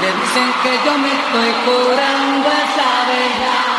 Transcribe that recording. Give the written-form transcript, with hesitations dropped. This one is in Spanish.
dicen que yo me estoy curando esa verdad.